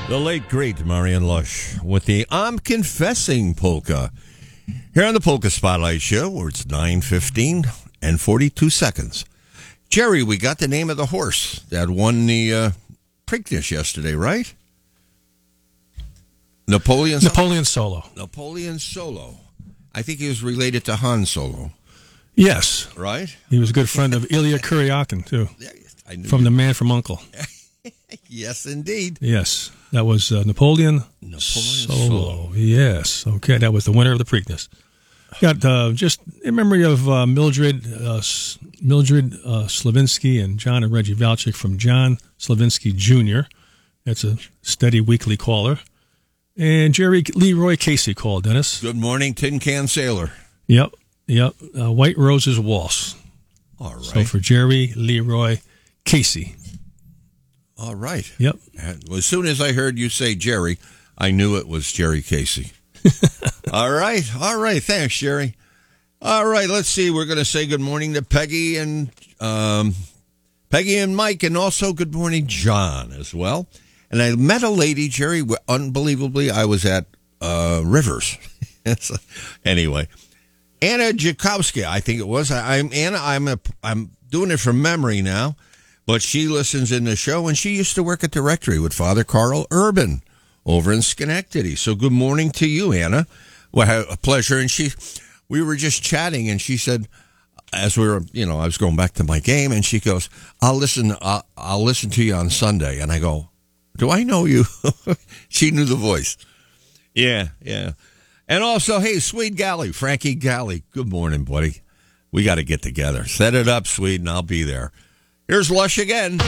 The late, great Marion Lush with the I'm Confessing polka. Here on the Polka Spotlight Show, where it's 9:15 and 42 seconds. Jerry, we got the name of the horse that won the Preakness yesterday, right? Napoleon Solo. Napoleon Solo. I think he was related to Han Solo. Yes. Right? He was a good friend of Ilya Kuryakin, too. From The Man from U.N.C.L.E. Yes, indeed. Yes. That was Napoleon Solo. Yes. Okay, that was the winner of the Preakness. Got just in memory of Mildred Slavinsky and John and Reggie Valchik from John Slavinsky Jr. That's a steady weekly caller. And Jerry Leroy Casey called, Dennis. Good morning, Tin Can Sailor. Yep. White Roses Waltz. All right. So for Jerry Leroy Casey. All right. Yep. And as soon as I heard you say Jerry, I knew it was Jerry Casey. All right. Thanks, Jerry. All right. Let's see. We're going to say good morning to Peggy and Mike, and also good morning, John, as well. And I met a lady, Jerry. Unbelievably, I was at Rivers. Anyway, Anna Jakowski, I think it was. I'm doing it from memory now. But she listens in the show, and she used to work at the rectory with Father Carl Urban over in Schenectady. So good morning to you, Anna. Well, a pleasure. And we were just chatting, and she said, as we were, I was going back to my game, and she goes, I'll listen to you on Sunday. And I go, do I know you? She knew the voice. Yeah. And also, hey, Swede Galley, Frankie Galley. Good morning, buddy. We got to get together. Set it up, Swede, and I'll be there. Here's Lush again.